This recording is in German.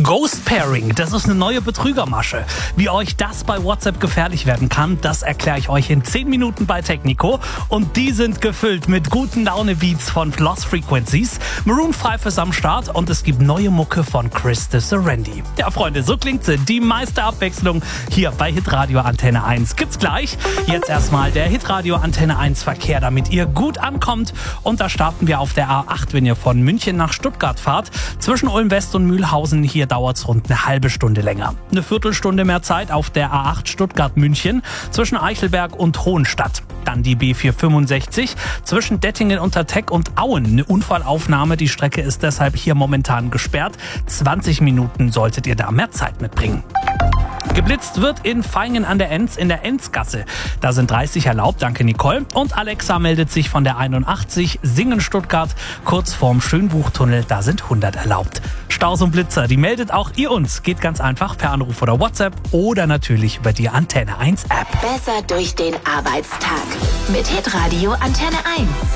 Ghost Pairing, das ist eine neue Betrügermasche. Wie euch das bei WhatsApp gefährlich werden kann, das erkläre ich euch in 10 Minuten bei Technico. Und die sind gefüllt mit guten Laune-Beats von Lost Frequencies. Maroon 5 ist am Start und es gibt neue Mucke von Chris de Serendi. Ja, Freunde, so klingt sie. Die meiste Abwechslung hier bei Hitradio Antenne 1 gibt's gleich. Jetzt erstmal der Hitradio Antenne 1 Verkehr, damit ihr gut ankommt. Und da starten wir auf der A8, wenn ihr von München nach Stuttgart fahrt. Zwischen Ulm West und Mühlhausen, hier dauert's rund eine halbe Stunde länger. Eine Viertelstunde mehr Zeit auf der A8 Stuttgart-München zwischen Eichelberg und Hohenstadt. Dann die B465 zwischen Dettingen unter Teck und Auen. Eine Unfallaufnahme, die Strecke ist deshalb hier momentan gesperrt. 20 Minuten solltet ihr da mehr Zeit mitbringen. Geblitzt wird in Vaihingen an der Enz in der Enzgasse. Da sind 30 erlaubt, danke Nicole. Und Alexa meldet sich von der 81 Singen Stuttgart kurz vorm Schönbuchtunnel. Da sind 100 erlaubt. Staus und Blitzer, die meldet auch ihr uns. Geht ganz einfach per Anruf oder WhatsApp oder natürlich über die Antenne 1 App. Besser durch den Arbeitstag mit Hitradio Antenne 1.